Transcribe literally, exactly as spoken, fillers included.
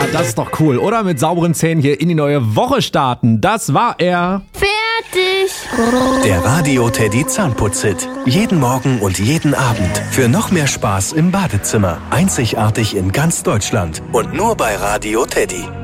Das ist doch cool, oder? Mit sauberen Zähnen hier in die neue Woche starten. Das war er. Fertig. Der Radio Teddy Zahnputz-Hit. Jeden Morgen und jeden Abend. Für noch mehr Spaß im Badezimmer. Einzigartig in ganz Deutschland. Und nur bei Radio Teddy.